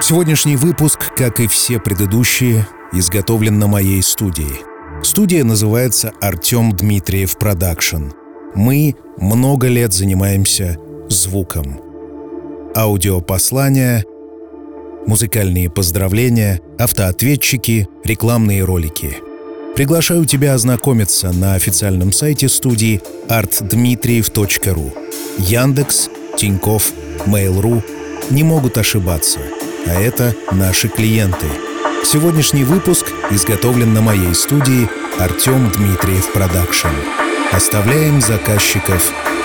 Сегодняшний выпуск, как и все предыдущие, изготовлен на моей студии. Студия называется «Артем Дмитриев Продакшн». Мы много лет занимаемся звуком. Аудиопослания, музыкальные поздравления, автоответчики, рекламные ролики. Приглашаю тебя ознакомиться на официальном сайте студии artdmitriev.ru. Яндекс, Тинькофф, Mail.ru не могут ошибаться, а это наши клиенты. Сегодняшний выпуск изготовлен на моей студии «Артем Дмитриев Продакшн». Оставляем заказчиков